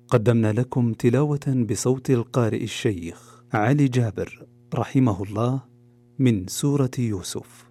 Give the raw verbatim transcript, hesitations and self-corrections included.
قدمنا لكم تلاوة بصوت القارئ الشيخ علي جابر رحمه الله من سورة يوسف.